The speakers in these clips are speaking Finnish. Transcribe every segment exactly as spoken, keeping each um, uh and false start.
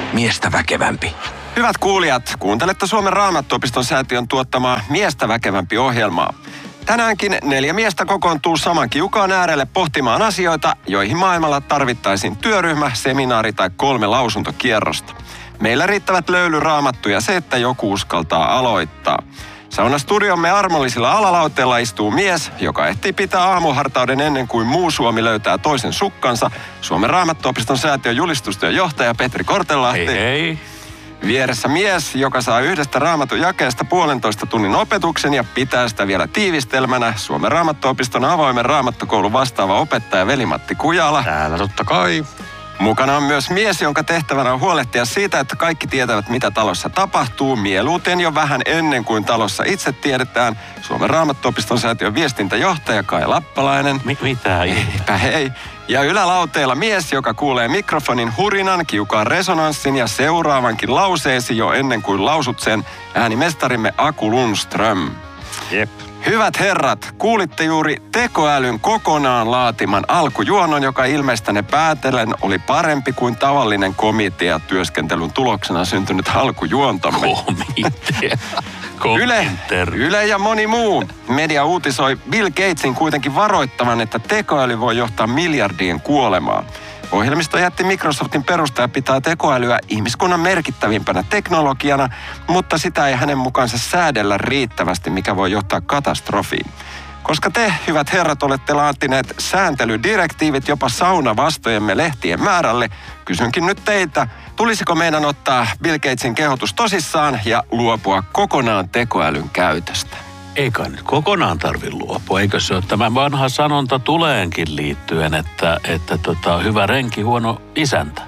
Miestä väkevämpi. Hyvät kuulijat, kuuntelette Suomen Raamattuopiston säätiön tuottamaa Miestä väkevämpi -ohjelmaa. Tänäänkin neljä miestä kokoontuu saman kiukaan äärelle pohtimaan asioita, joihin maailmalla tarvittaisiin työryhmä, seminaari tai kolme lausuntokierrosta. Meillä riittävät löyly, raamattu ja se, että joku uskaltaa aloittaa. Saunastudiomme armollisilla alalauteella istuu mies, joka ehtii pitää aamuhartauden ennen kuin muu Suomi löytää toisen sukkansa. Suomen Raamattuopiston säätiön julistustyön johtaja Petri Kortelahti. Hei hei. Vieressä mies, joka saa yhdestä raamatun jakeesta puolentoista tunnin opetuksen ja pitää sitä vielä tiivistelmänä. Suomen Raamattuopiston avoimen raamattokoulun vastaava opettaja Veli-Matti Kujala. Täällä totta kai. Mukana on myös mies, jonka tehtävänä on huolehtia siitä, että kaikki tietävät, mitä talossa tapahtuu, mieluiten jo vähän ennen kuin talossa itse tiedetään. Suomen Raamattuopiston säätiön viestintäjohtaja Kai Lappalainen. Mi- mitä? Eipä hei. Ja ylälauteella mies, joka kuulee mikrofonin hurinan, kiukaan resonanssin ja seuraavankin lauseesi jo ennen kuin lausut sen, äänimestarimme Aku Lundström. Jep. Hyvät herrat, kuulitte juuri tekoälyn kokonaan laatiman alkujuonnon, joka ilmeistäneen päätellen oli parempi kuin tavallinen komitea-työskentelyn tuloksena syntynyt alkujuontomme. Komitea. Yle, Yle ja moni muu media uutisoi Bill Gatesin kuitenkin varoittavan, että tekoäly voi johtaa miljardien kuolemaan. Ohjelmisto jätti Microsoftin perustaja pitää tekoälyä ihmiskunnan merkittävimpänä teknologiana, mutta sitä ei hänen mukaansa säädellä riittävästi, mikä voi johtaa katastrofiin. Koska te, hyvät herrat, olette laatineet sääntelydirektiivit jopa saunavastojemme lehtien määrälle, kysynkin nyt teiltä, tulisiko meidän ottaa Bill Gatesin kehotus tosissaan ja luopua kokonaan tekoälyn käytöstä? Eikä nyt kokonaan tarvi luopua, eikö se ole tämä vanha sanonta tuleenkin liittyen, että, että tota, hyvä renki, huono isäntä.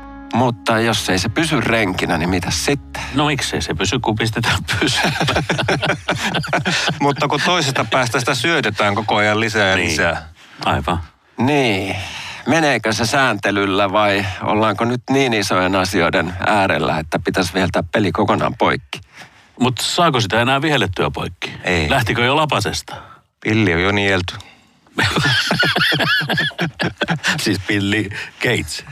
Mutta jos ei se pysy renkinä, niin mitä sitten? No miksei se pysy, kun pistetään pysymään. Mutta kun toisesta päästä sitä syötetään koko ajan lisää ja niin. lisää. Aivan. Niin. Meneekö se sääntelyllä vai ollaanko nyt niin isojen asioiden äärellä, että pitäisi viheltää peli kokonaan poikki? Mutta saako sitä enää vihellettyä poikki? Ei. Lähtikö jo lapasesta? Pilli on jo nielty. Siis Billy Gates.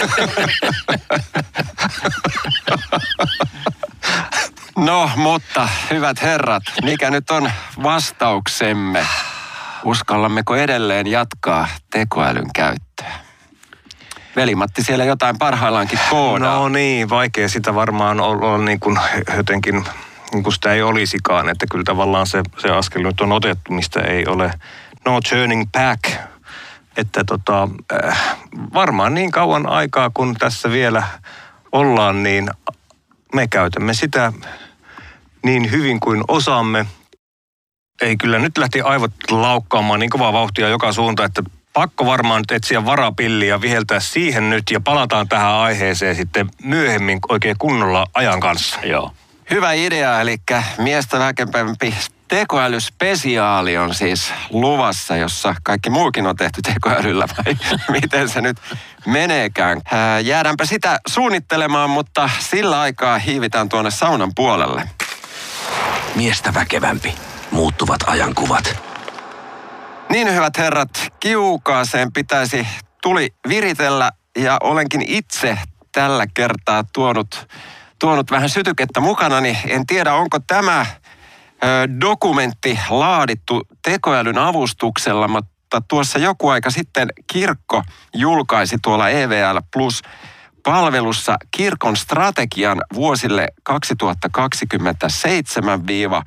No, mutta hyvät herrat, mikä nyt on vastauksemme? Uskallammeko edelleen jatkaa tekoälyn käyttöä? Veli-Matti siellä jotain parhaillaankin koodaa. No niin, vaikea sitä varmaan olla niin kuin jotenkin, niin kuin sitä ei olisikaan. Että kyllä tavallaan se, se askel nyt on otettu, mistä ei ole no turning back. Että tota, äh, varmaan niin kauan aikaa, kun tässä vielä ollaan, niin me käytämme sitä niin hyvin kuin osaamme. Ei kyllä nyt lähti aivot laukkaamaan niin kovaa vauhtia joka suuntaan, että pakko varmaan nyt etsiä varapilliä ja viheltää siihen nyt ja palataan tähän aiheeseen sitten myöhemmin oikein kunnolla ajan kanssa. Joo. Hyvä idea, eli miestä väkevämpi tekoälyspesiaali on siis luvassa, jossa kaikki muukin on tehty tekoälyllä, vai miten se nyt meneekään. Ää, jäädäänpä sitä suunnittelemaan, mutta sillä aikaa hiivitään tuonne saunan puolelle. Miestä väkevämpi. Muuttuvat ajankuvat. Niin, hyvät herrat, kiukaaseen pitäisi tuli viritellä ja olenkin itse tällä kertaa tuonut, tuonut vähän sytykettä mukanani. En tiedä, onko tämä ö, dokumentti laadittu tekoälyn avustuksella, mutta tuossa joku aika sitten kirkko julkaisi tuolla E V L Plus palvelussa kirkon strategian vuosille kaksituhattakaksikymmentäseitsemän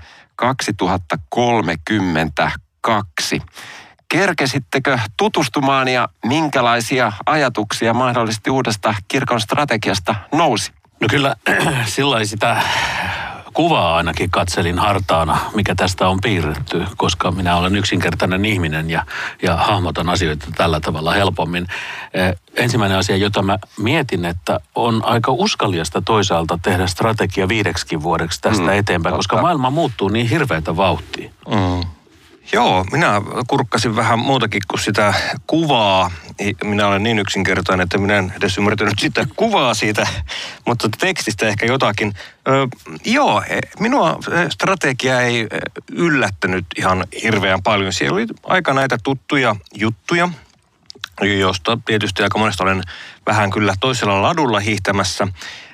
kaksituhattakolmekymmentäkaksi. Kerkesittekö tutustumaan ja minkälaisia ajatuksia mahdollisesti uudesta kirkon strategiasta nousi? No kyllä sillä sitä kuvaa ainakin katselin hartaana, mikä tästä on piirretty, koska minä olen yksinkertainen ihminen ja, ja hahmotan asioita tällä tavalla helpommin. Eh, ensimmäinen asia, jota mä mietin, että on aika uskallista toisaalta tehdä strategia viideksikin vuodeksi tästä mm, eteenpäin, koska totta. Maailma muuttuu niin hirveätä vauhtia. Mm. Joo, minä kurkkasin vähän muutakin kuin sitä kuvaa. Minä olen niin yksinkertainen, että minä en edes ymmärtänyt sitä kuvaa siitä, mutta tekstistä ehkä jotakin. Ö, joo, minua strategia ei yllättänyt ihan hirveän paljon. Siellä oli aika näitä tuttuja juttuja, josta tietysti aika monesta olen vähän kyllä toisella ladulla hiihtämässä.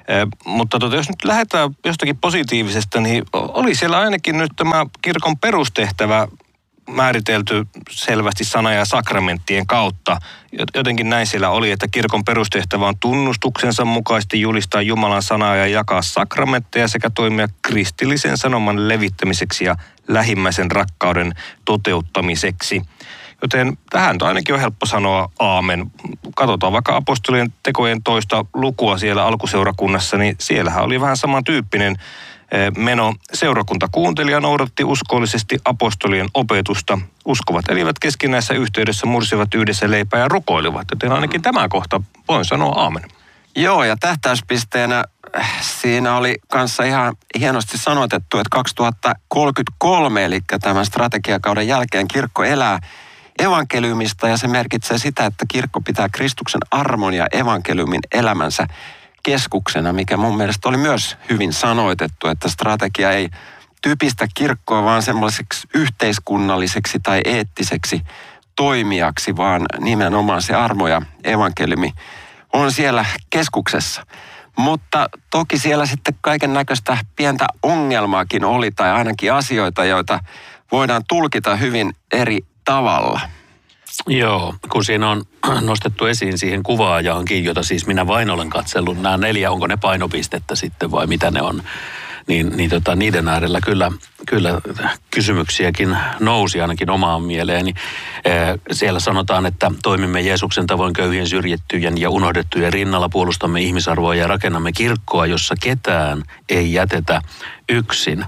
Mutta tota, jos nyt lähdetään jostakin positiivisesta, niin oli siellä ainakin nyt tämä kirkon perustehtävä määritelty selvästi sana- ja sakramenttien kautta. Jotenkin näin siellä oli, että kirkon perustehtävä on tunnustuksensa mukaisesti julistaa Jumalan sanaa ja jakaa sakramentteja sekä toimia kristillisen sanoman levittämiseksi ja lähimmäisen rakkauden toteuttamiseksi. Joten tähän ainakin on helppo sanoa aamen. Katsotaan vaikka apostolien tekojen toista lukua siellä alkuseurakunnassa, niin siellähän oli vähän samantyyppinen meno. Seurakunta kuunteli ja noudatti uskollisesti apostolien opetusta. Uskovat elivät keskinäisessä yhteydessä, mursivat yhdessä leipää ja rukoilivat. Joten ainakin tämä kohta voin sanoa aamen. Joo, ja tähtäyspisteenä siinä oli kanssa ihan hienosti sanotettu, että kaksituhattakolmekymmentäkolme, eli tämän strategiakauden jälkeen kirkko elää evankeliumista, ja se merkitsee sitä, että kirkko pitää Kristuksen armon ja evankeliumin elämänsä keskuksena, mikä mun mielestä oli myös hyvin sanoitettu, että strategia ei typistä kirkkoa vaan semmoiseksi yhteiskunnalliseksi tai eettiseksi toimijaksi, vaan nimenomaan se armo ja evankeliumi on siellä keskuksessa. Mutta toki siellä sitten kaiken näköistä pientä ongelmaakin oli, tai ainakin asioita, joita voidaan tulkita hyvin eri tavalla. Joo, kun siinä on nostettu esiin siihen kuvaajaankin, jota siis minä vain olen katsellut, nämä neljä, onko ne painopistettä sitten vai mitä ne on, niin, niin tota, niiden äärellä kyllä, kyllä kysymyksiäkin nousi ainakin omaan mieleeni. Siellä sanotaan, että toimimme Jeesuksen tavoin köyhien, syrjittyjen ja unohdettujen rinnalla, puolustamme ihmisarvoa ja rakennamme kirkkoa, jossa ketään ei jätetä yksin.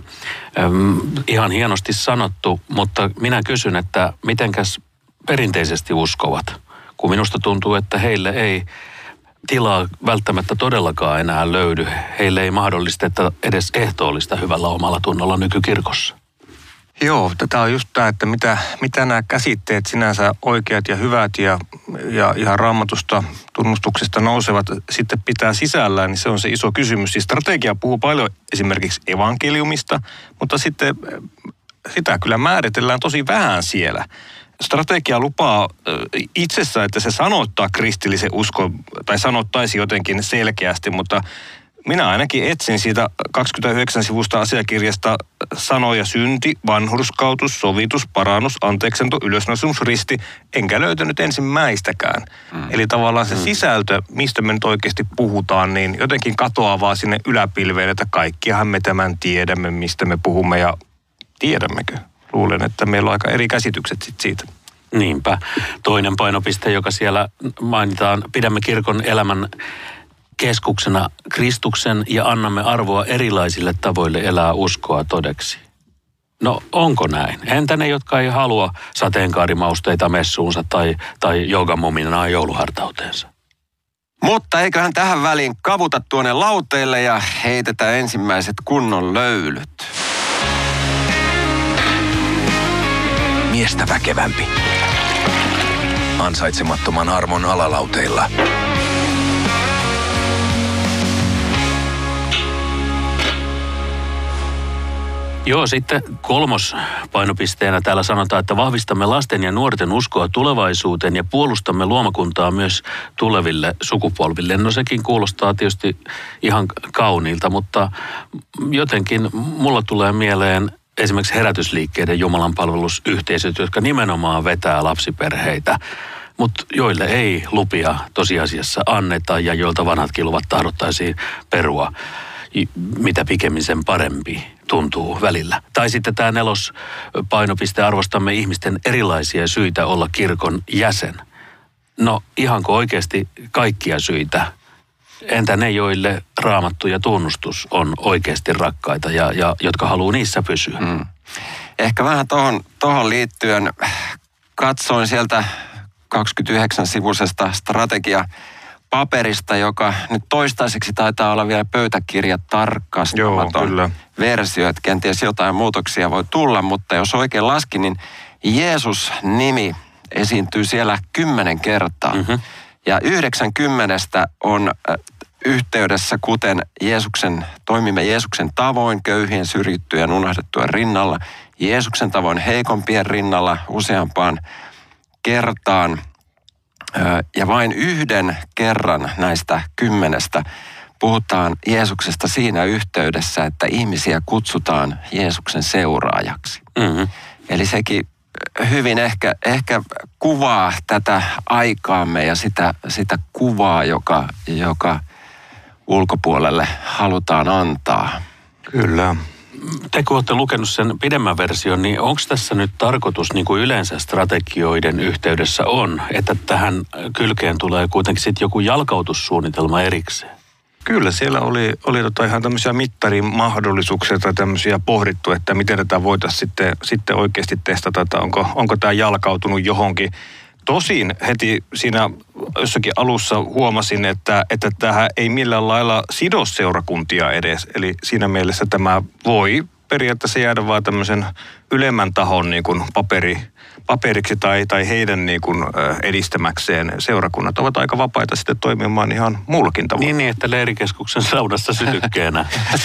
Ihan hienosti sanottu, mutta minä kysyn, että mitenkäs perinteisesti uskovat, kun minusta tuntuu, että heille ei tilaa välttämättä todellakaan enää löydy. Heille ei mahdollisteta edes ehtoollista hyvällä omalla tunnolla nykykirkossa. Joo, tätä on just tämä, että mitä, mitä nämä käsitteet sinänsä oikeat ja hyvät ja, ja ihan raamatusta tunnustuksesta nousevat sitten pitää sisällään, niin se on se iso kysymys. Siis strategia puhuu paljon esimerkiksi evankeliumista, mutta sitten sitä kyllä määritellään tosi vähän siellä. Strategia lupaa itsessään, että se sanottaa kristillisen uskon, tai sanottaisi jotenkin selkeästi, mutta minä ainakin etsin siitä kaksikymmentäyhdeksän sivusta asiakirjasta sanoja synti, vanhurskautus, sovitus, parannus, anteeksianto, ylösnousemus, risti, enkä löytänyt ensimmäistäkään. Mm. Eli tavallaan se mm. sisältö, mistä me nyt oikeasti puhutaan, niin jotenkin katoaa vaan sinne yläpilveen, että kaikkihan me tämän tiedämme, mistä me puhumme ja tiedämmekö. Luulen, että meillä on aika eri käsitykset sit siitä. Niinpä. Toinen painopiste, joka siellä mainitaan, pidämme kirkon elämän keskuksena Kristuksen ja annamme arvoa erilaisille tavoille elää uskoa todeksi. No onko näin? Entä ne, jotka ei halua sateenkaarimausteita messuunsa tai, tai joogamuminaa jouluhartauteensa? Mutta eiköhän tähän väliin kavuta tuonne lauteille ja heitetään ensimmäiset kunnon löylyt. Miestä väkevämpi. Ansaitsemattoman armon alalauteilla. Joo, sitten kolmos painopisteenä täällä sanotaan, että vahvistamme lasten ja nuorten uskoa tulevaisuuteen ja puolustamme luomakuntaa myös tuleville sukupolville. No sekin kuulostaa tietysti ihan kauniilta, mutta jotenkin mulla tulee mieleen esimerkiksi herätysliikkeiden jumalanpalvelusyhteisöt, jotka nimenomaan vetää lapsiperheitä, mutta joille ei lupia tosiasiassa anneta ja joilta vanhatkin luvat tahdottaisiin perua, mitä pikemmin sen parempi tuntuu välillä. Tai sitten tämä nelos painopiste, arvostamme ihmisten erilaisia syitä olla kirkon jäsen. No ihanko oikeasti kaikkia syitä? Entä ne, joille raamattu ja tunnustus on oikeasti rakkaita ja, ja jotka haluaa niissä pysyä? Mm. Ehkä vähän tohon, tohon liittyen katsoin sieltä kaksikymmentäyhdeksän sivuisesta strategiapaperista, joka nyt toistaiseksi taitaa olla vielä pöytäkirja tarkastamaton versio, että kenties jotain muutoksia voi tulla, mutta jos oikein laskin, niin Jeesus-nimi esiintyy siellä kymmenen kertaa. Mm-hmm. Ja yhdeksänkymmenestä on yhteydessä, kuten Jeesuksen, toimimme Jeesuksen tavoin köyhien, syrjittyjen, unohdettujen rinnalla, Jeesuksen tavoin heikompien rinnalla useampaan kertaan. Ja vain yhden kerran näistä kymmenestä puhutaan Jeesuksesta siinä yhteydessä, että ihmisiä kutsutaan Jeesuksen seuraajaksi. Mm-hmm. Eli sekin hyvin ehkä, ehkä kuvaa tätä aikaamme ja sitä, sitä kuvaa, joka, joka ulkopuolelle halutaan antaa. Kyllä. Te kun olette lukenut sen pidemmän version, niin onko tässä nyt tarkoitus, niin kuin yleensä strategioiden yhteydessä on, että tähän kylkeen tulee kuitenkin sitten joku jalkautussuunnitelma erikseen? Kyllä, siellä oli, oli tota ihan tämmöisiä mittarimahdollisuuksia tai tämmöisiä pohdittu, että miten tätä voitaisiin sitten, sitten oikeasti testata, että onko, onko tämä jalkautunut johonkin. Tosin heti siinä jossakin alussa huomasin, että, että tähän ei millään lailla sido seurakuntia edes. Eli siinä mielessä tämä voi periaatteessa jäädä vaan tämmöisen ylemmän tahon niin kuin paperi, paperiksi tai, tai heidän niin kuin edistämäkseen. Seurakunnat ovat aika vapaita sitten toimimaan ihan muullakin tavalla. Niin, niin että leirikeskuksen saunassa sytykkeenä.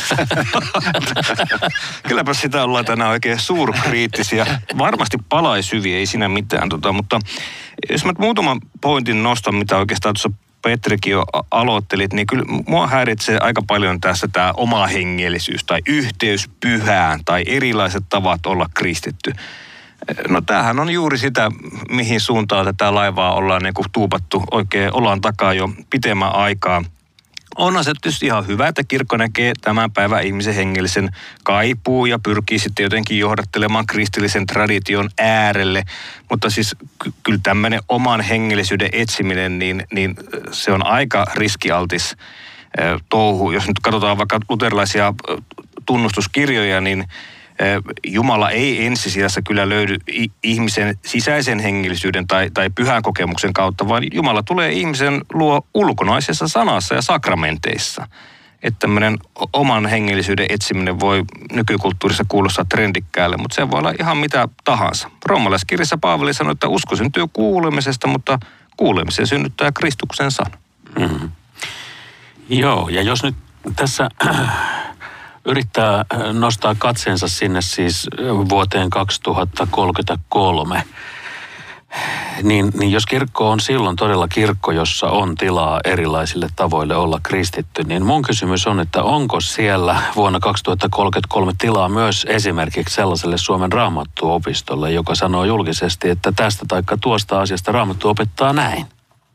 Kylläpä sitä ollaan tänään oikein suurkriittisiä. Varmasti palaisi hyvin, ei siinä mitään. Tota, mutta jos mä muutaman pointin nostan, mitä oikeastaan tuossa Petrikin jo aloittelit, niin kyllä mua häiritsee aika paljon tässä tämä oma hengellisyys tai yhteys pyhään tai erilaiset tavat olla kristitty. No tämähän on juuri sitä, mihin suuntaan tätä laivaa ollaan niin kuin tuupattu oikein olan takaa jo pitemmän aikaa. Onhan se tietysti ihan hyvä, että kirkko näkee tämän päivän ihmisen hengellisen kaipuu ja pyrkii sitten jotenkin johdattelemaan kristillisen tradition äärelle. Mutta siis ky- kyllä tämmöinen oman hengellisyyden etsiminen, niin, niin se on aika riskialtis äh, touhu. Jos nyt katsotaan vaikka luterilaisia äh, tunnustuskirjoja, niin Jumala ei ensisijassa kyllä löydy ihmisen sisäisen hengellisyyden tai, tai pyhän kokemuksen kautta, vaan Jumala tulee ihmisen luo ulkonaisessa sanassa ja sakramenteissa. Että tämmöinen oman hengellisyyden etsiminen voi nykykulttuurissa kuulostaa trendikkäälle, mutta se voi olla ihan mitä tahansa. Roomalaiskirjassa Paavali sanoi, että usko syntyy kuulemisesta, mutta kuulemisen synnyttää Kristuksen sana. Mm-hmm. Joo, ja jos nyt tässä yrittää nostaa katseensa sinne siis vuoteen kaksituhattakolmekymmentäkolme, niin, niin jos kirkko on silloin todella kirkko, jossa on tilaa erilaisille tavoille olla kristitty, niin mun kysymys on, että onko siellä vuonna kaksituhattakolmekymmentäkolme tilaa myös esimerkiksi sellaiselle Suomen Raamattuopistolle, joka sanoo julkisesti, että tästä taikka tuosta asiasta Raamattu opettaa näin.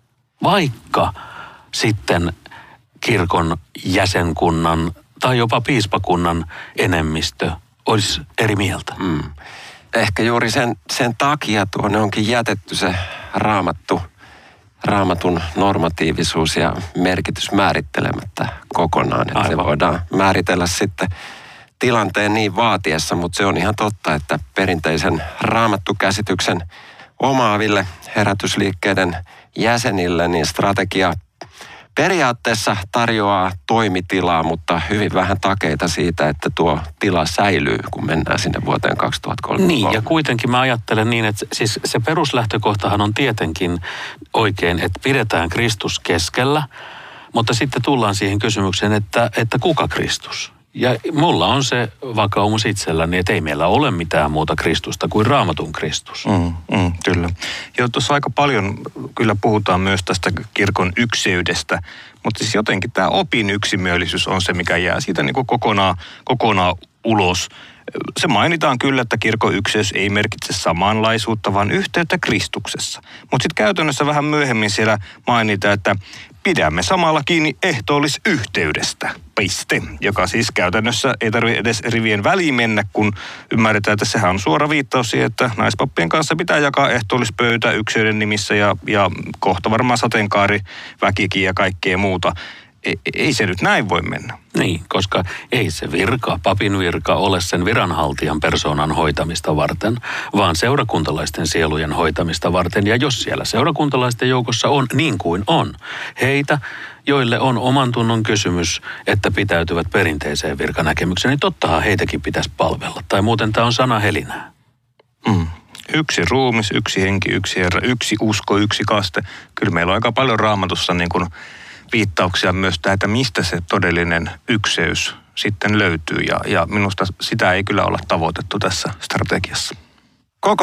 Vaikka sitten kirkon jäsenkunnan tai jopa piispakunnan enemmistö olisi eri mieltä. Mm. Ehkä juuri sen, sen takia tuonne onkin jätetty se raamattu, raamatun normatiivisuus ja merkitys määrittelemättä kokonaan. Että se voidaan määritellä sitten tilanteen niin vaatiessa, mutta se on ihan totta, että perinteisen raamattukäsityksen omaaville herätysliikkeiden jäsenille niin strategia periaatteessa tarjoaa toimitilaa, mutta hyvin vähän takeita siitä, että tuo tila säilyy, kun mennään sinne vuoteen kaksituhattakolmekymmentäkolme. Niin, ja kuitenkin mä ajattelen niin, että siis se peruslähtökohtahan on tietenkin oikein, että pidetään Kristus keskellä, mutta sitten tullaan siihen kysymykseen, että, että kuka Kristus? Ja mulla on se vakaumus itselläni, että ei meillä ole mitään muuta Kristusta kuin Raamatun Kristus. Mm, mm, kyllä. Joo, tuossa aika paljon kyllä puhutaan myös tästä kirkon ykseydestä, mutta siis jotenkin tämä opin yksimielisyys on se, mikä jää siitä niin kuin kokonaan, kokonaan ulos. Se mainitaan kyllä, että kirkon ykseys ei merkitse samanlaisuutta, vaan yhteyttä Kristuksessa. Mutta sitten käytännössä vähän myöhemmin siellä mainitaan, että pidämme samalla kiinni ehtoollisyhteydestä, piste. Joka siis käytännössä ei tarvitse edes rivien väliin mennä, kun ymmärretään, että sehän on suora viittaus siihen, että naispappien kanssa pitää jakaa ehtoollispöytä yksilöiden nimissä ja, ja kohta varmaan sateenkaari, väkikin ja kaikkea muuta. Ei, ei se nyt näin voi mennä. Niin, koska ei se virka, papin virka, ole sen viranhaltijan persoonan hoitamista varten, vaan seurakuntalaisten sielujen hoitamista varten. Ja jos siellä seurakuntalaisten joukossa on, niin kuin on, heitä, joille on oman tunnon kysymys, että pitäytyvät perinteiseen virkanäkemykseen, niin tottahan heitäkin pitäisi palvella. Tai muuten tämä on sanahelinää. Mm. Yksi ruumis, yksi henki, yksi herra, yksi usko, yksi kaste. Kyllä meillä on aika paljon Raamatussa niin kuin viittauksia myös tähän, että mistä se todellinen ykseys sitten löytyy. Ja, ja minusta sitä ei kyllä olla tavoitettu tässä strategiassa. Koko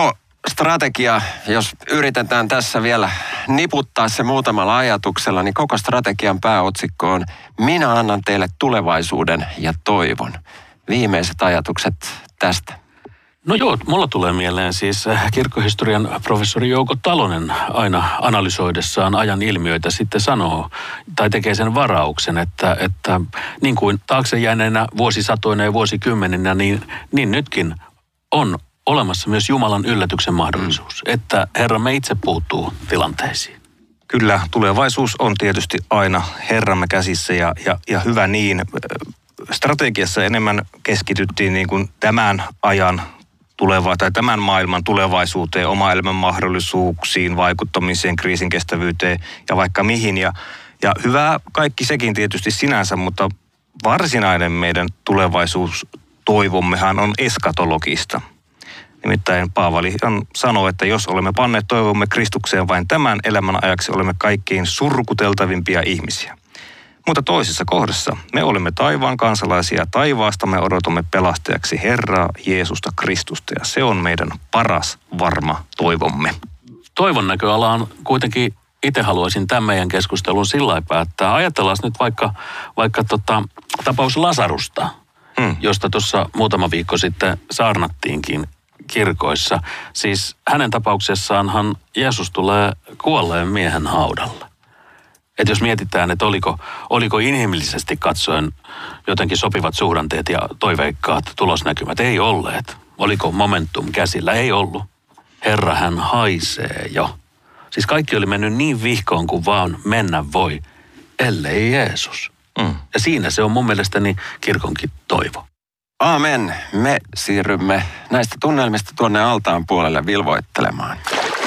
strategia, jos yritetään tässä vielä niputtaa se muutamalla ajatuksella, niin koko strategian pääotsikko on Minä annan teille tulevaisuuden ja toivon. Viimeiset ajatukset tästä. No joo, mulla tulee mieleen siis kirkkohistorian professori Jouko Talonen aina analysoidessaan ajan ilmiöitä sitten sanoo tai tekee sen varauksen, että, että niin kuin taakse jääneenä vuosisatoina ja vuosikymmeninä, niin, niin nytkin on olemassa myös Jumalan yllätyksen mahdollisuus, mm. että Herramme itse puuttuu tilanteisiin. Kyllä, tulevaisuus on tietysti aina Herramme käsissä ja, ja, ja hyvä niin. Strategiassa enemmän keskityttiin niin kuin tämän ajan tulevaa tai tämän maailman tulevaisuuteen, oma elämän mahdollisuuksiin, vaikuttamiseen, kriisin kestävyyteen ja vaikka mihin. Ja, ja hyvää kaikki sekin tietysti sinänsä, mutta varsinainen meidän tulevaisuustoivommehan on eskatologista. Nimittäin Paavali on sanoo, että jos olemme panneet toivomme Kristukseen vain tämän elämän ajaksi, olemme kaikkein surkuteltavimpia ihmisiä. Mutta toisessa kohdassa me olemme taivaan kansalaisia, taivaasta me odotamme pelastajaksi Herraa Jeesusta Kristusta ja se on meidän paras varma toivomme. Toivon näköalaan kuitenkin itse haluaisin tämän meidän keskustelun sillä lailla päättää. Ajatellaan nyt vaikka, vaikka tota, tapaus Lasarusta, hmm. josta tuossa muutama viikko sitten saarnattiinkin kirkoissa. Siis hänen tapauksessaanhan Jeesus tulee kuolleen miehen haudalle. Että jos mietitään, että oliko, oliko inhimillisesti katsoen jotenkin sopivat suhdanteet ja toiveikkaat tulosnäkymät, ei olleet. Oliko momentum käsillä? Ei ollut. Herra, hän haisee jo. Siis kaikki oli mennyt niin vihkoon kuin vaan mennä voi, ellei Jeesus. Mm. Ja siinä se on mun mielestäni kirkonkin toivo. Aamen. Me siirrymme näistä tunnelmista tuonne altaan puolelle vilvoittelemaan.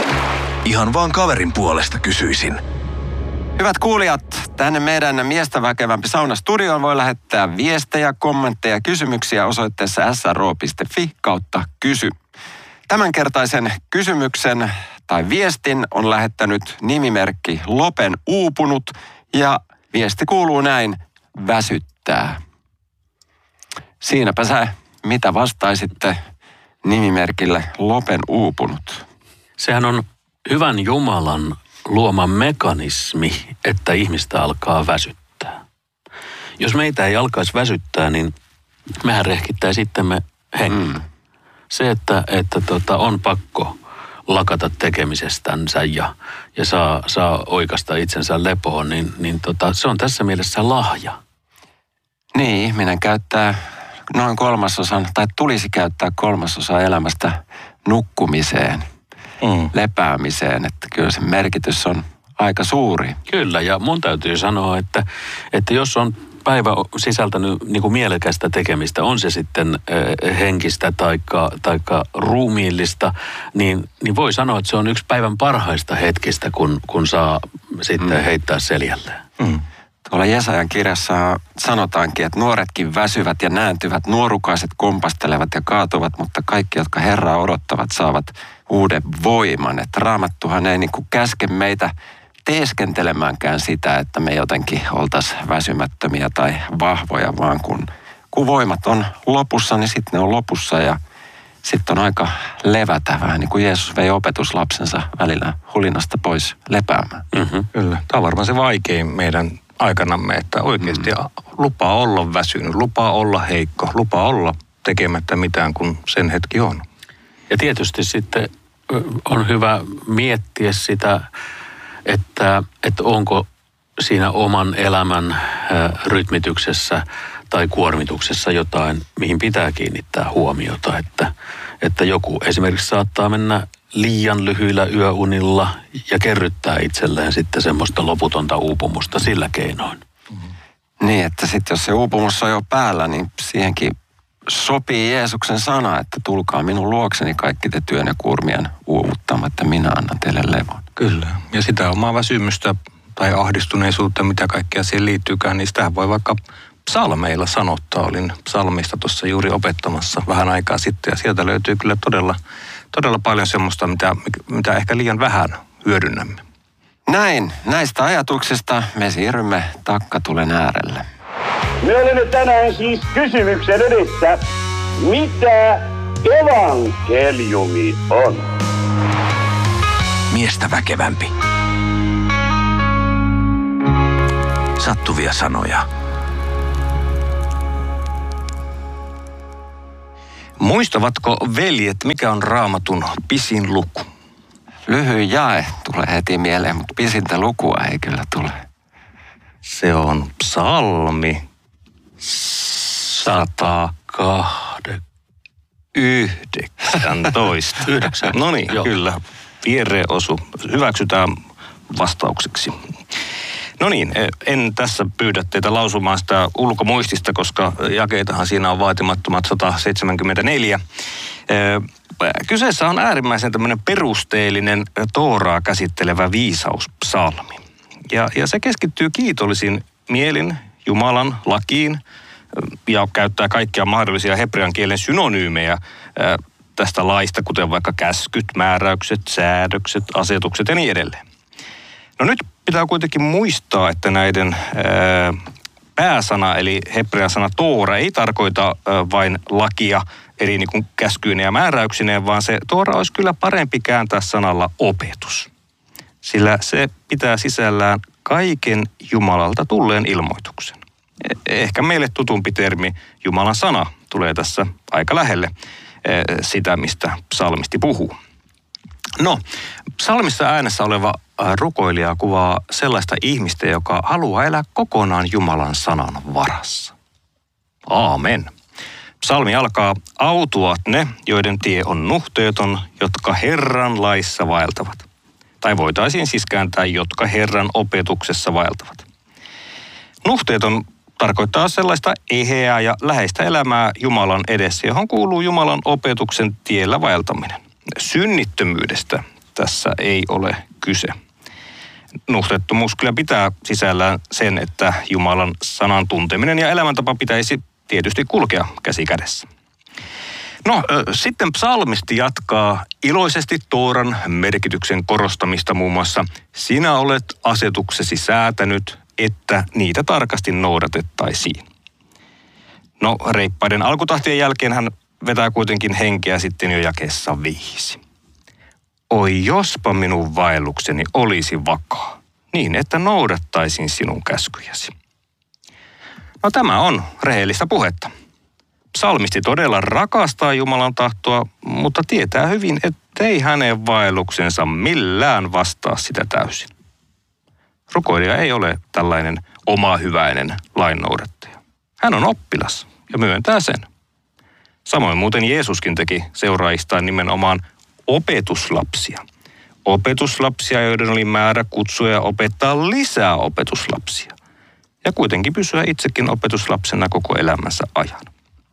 Ihan vaan kaverin puolesta kysyisin. Hyvät kuulijat, tänne meidän miestä väkevämpi saunastudioon voi lähettää viestejä, kommentteja ja kysymyksiä osoitteessa s r o piste f i kautta kysy. Tämänkertaisen kysymyksen tai viestin on lähettänyt nimimerkki Lopen uupunut ja viesti kuuluu näin: väsyttää. Siinäpä sä, mitä vastaisitte nimimerkille Lopen uupunut? Sehän on hyvän Jumalan luoma mekanismi, että ihmistä alkaa väsyttää. Jos meitä ei alkaisi väsyttää, niin mehän rehkittää sitten me hengen. Mm. Se, että, että tota, on pakko lakata tekemisestänsä ja, ja saa, saa oikasta itsensä lepoon, niin, niin tota, se on tässä mielessä lahja. Niin, ihminen käyttää noin kolmasosan, tai tulisi käyttää kolmasosa elämästä nukkumiseen. Mm. lepäämiseen, että kyllä se merkitys on aika suuri. Kyllä, ja mun täytyy sanoa, että, että jos on päivä sisältänyt niin kuin mielekästä tekemistä, on se sitten äh, henkistä taikka, taikka ruumiillista, niin, niin voi sanoa, että se on yksi päivän parhaista hetkistä, kun, kun saa sitten mm. heittää selälleen. Mm. Tuolla Jesajan kirjassa sanotaankin, että nuoretkin väsyvät ja nääntyvät, nuorukaiset kompastelevat ja kaatuvat, mutta kaikki, jotka Herraa odottavat, saavat uuden voiman. Että Raamattuhan ei niin kuin käske meitä teeskentelemäänkään sitä, että me jotenkin oltaisiin väsymättömiä tai vahvoja, vaan kun, kun voimat on lopussa, niin sitten ne on lopussa ja sitten on aika levätä. Vähän niin kuin Jeesus vei opetuslapsensa välillä hulinasta pois lepäämään. Mm-hmm. Kyllä, tämä on varmaan se vaikein meidän aikanamme, että oikeasti mm. lupaa olla väsynyt, lupaa olla heikko, lupaa olla tekemättä mitään, kun sen hetki on. Ja tietysti sitten on hyvä miettiä sitä, että, että onko siinä oman elämän rytmityksessä tai kuormituksessa jotain, mihin pitää kiinnittää huomiota, että, että joku esimerkiksi saattaa mennä liian lyhyillä yöunilla ja kerryttää itselleen sitten semmoista loputonta uupumusta sillä keinoin. Mm-hmm. Niin, että sitten jos se uupumus on jo päällä, niin siihenkin sopii Jeesuksen sana, että tulkaa minun luokseni kaikki te työn ja kuormien uuvuttamat, että minä annan teille levon. Kyllä, ja sitä omaa väsymystä tai ahdistuneisuutta, mitä kaikkea siihen liittyykään, niin sitä voi vaikka psalmeilla sanottaa. Olin psalmista tuossa juuri opettamassa vähän aikaa sitten ja sieltä löytyy kyllä todella, todella paljon semmoista, mitä, mitä ehkä liian vähän hyödynnämme. Näin, näistä ajatuksista me siirrymme takkatulen äärelle. Me olemme tänään siis kysymyksen edessä, mitä evankeliumi on? miestä väkevämpi. Sattuvia sanoja. Muistavatko veljet, mikä on Raamatun pisin luku? Lyhyin jae tulee heti mieleen, mutta pisintä lukua ei kyllä tule. Se on psalmi sata yhdeksäntoista. Yhdeksän. No niin, Joo. kyllä. Viereen osu. Hyväksytään vastaukseksi. No niin, en tässä pyydä teitä lausumaan sitä ulkomuistista, koska jakeitahan siinä on vaatimattomat sata seitsemänkymmentäneljä. Kyseessä on äärimmäisen tämmöinen perusteellinen Tooraa käsittelevä viisauspsalmi. Ja, ja se keskittyy kiitollisin mielin Jumalan lakiin ja käyttää kaikkia mahdollisia hebrean kielen synonyymejä tästä laista, kuten vaikka käskyt, määräykset, säädökset, asetukset ja niin edelleen. No nyt pitää kuitenkin muistaa, että näiden ää, pääsana eli hebrean sana Toora ei tarkoita ää, vain lakia eri niin kuin käskyineen ja määräyksineen, vaan se Toora olisi kyllä parempi kääntää sanalla opetus. Sillä se pitää sisällään kaiken Jumalalta tulleen ilmoituksen. Ehkä meille tutumpi termi Jumalan sana tulee tässä aika lähelle sitä, mistä psalmisti puhuu. No, psalmissa äänessä oleva rukoilija kuvaa sellaista ihmistä, joka haluaa elää kokonaan Jumalan sanan varassa. Aamen. Psalmi alkaa, autuat ne, joiden tie on nuhteeton, jotka Herran laissa vaeltavat. Tai voitaisiin siis kääntää, jotka Herran opetuksessa vaeltavat. Nuhteeton tarkoittaa sellaista eheää ja läheistä elämää Jumalan edessä, johon kuuluu Jumalan opetuksen tiellä vaeltaminen. Synnittömyydestä tässä ei ole kyse. Nuhteettomuus kyllä pitää sisällään sen, että Jumalan sanan tunteminen ja elämäntapa pitäisi tietysti kulkea käsi kädessä. No, sitten psalmisti jatkaa iloisesti Tooran merkityksen korostamista muun muassa. Sinä olet asetuksesi säätänyt, että niitä tarkasti noudatettaisiin. No, reippaiden alkutahtien jälkeen hän vetää kuitenkin henkeä sitten jo jakeessa viisi. Oi jospa minun vaellukseni olisi vakaa, niin että noudattaisin sinun käskyjäsi. No tämä on rehellistä puhetta. Psalmisti todella rakastaa Jumalan tahtoa, mutta tietää hyvin, ettei hänen vaelluksensa millään vastaa sitä täysin. Rukoilija ei ole tällainen omahyväinen lainnoudattaja. Hän on oppilas ja myöntää sen. Samoin muuten Jeesuskin teki seuraajistaan nimenomaan opetuslapsia. Opetuslapsia, joiden oli määrä kutsua ja opettaa lisää opetuslapsia. Ja kuitenkin pysyä itsekin opetuslapsena koko elämänsä ajan.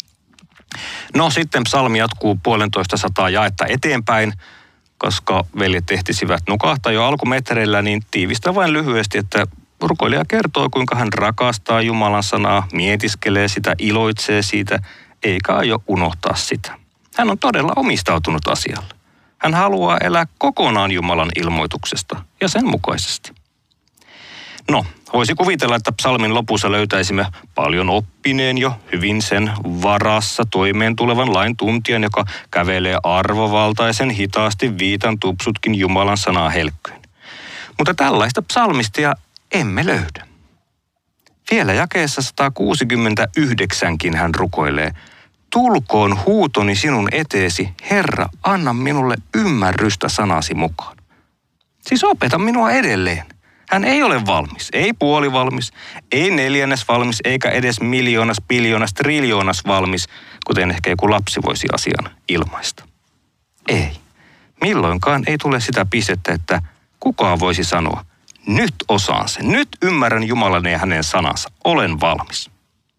No sitten psalmi jatkuu puolentoista sataa jaetta eteenpäin, koska veljet ehtisivät nukahtaa jo alkumetreillä, niin tiivistä vain lyhyesti, että rukoilija kertoo, kuinka hän rakastaa Jumalan sanaa, mietiskelee sitä, iloitsee siitä, eikä aio unohtaa sitä. Hän on todella omistautunut asialle. Hän haluaa elää kokonaan Jumalan ilmoituksesta ja sen mukaisesti. No, voisi kuvitella, että psalmin lopussa löytäisimme paljon oppineen jo hyvin sen varassa toimeen tulevan lain tuntijan, joka kävelee arvovaltaisen hitaasti viitan tupsutkin Jumalan sanaa helkkyen. Mutta tällaista psalmistia emme löydä. Vielä jakeessa sata kuusikymmentäyhdeksänkin hän rukoilee, tulkoon huutoni sinun eteesi, Herra, anna minulle ymmärrystä sanasi mukaan. Siis opeta minua edelleen. Hän ei ole valmis, ei puolivalmis, ei neljännes valmis, eikä edes miljoonas, biljoonas, triljoonas valmis, kuten ehkä joku lapsi voisi asian ilmaista. Ei. Milloinkaan ei tule sitä pistettä, että kukaan voisi sanoa, nyt osaan sen, nyt ymmärrän Jumalan ja hänen sanansa, olen valmis.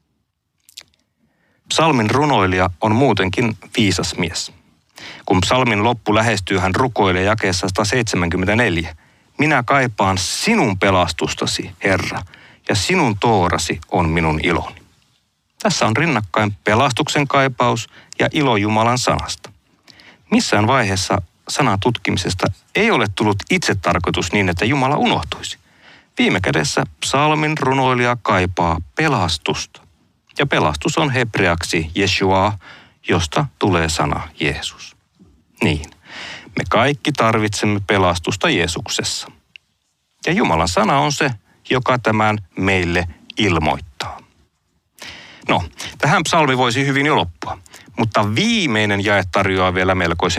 Psalmin runoilija on muutenkin viisas mies. Kun psalmin loppu lähestyy, hän rukoilee jakeessa sata seitsemänkymmentäneljä. Minä kaipaan sinun pelastustasi, Herra, ja sinun toorasi on minun iloni. Tässä on rinnakkain pelastuksen kaipaus ja ilo Jumalan sanasta. Missään vaiheessa sanan tutkimisesta ei ole tullut itse tarkoitus niin, että Jumala unohtuisi. Viime kädessä psalmin runoilija kaipaa pelastusta. Ja pelastus on hebreaksi Yeshua, josta tulee sana Jeesus. Niin. Me kaikki tarvitsemme pelastusta Jeesuksessa. Ja Jumalan sana on se, joka tämän meille ilmoittaa. No, tähän psalmi voisi hyvin jo loppua. Mutta viimeinen jae tarjoaa vielä melkoisen